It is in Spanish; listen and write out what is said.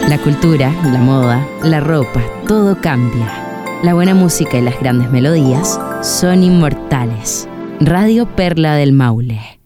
La cultura, la moda, la ropa, todo cambia. La buena música y las grandes melodías son inmortales. Radio Perla del Maule.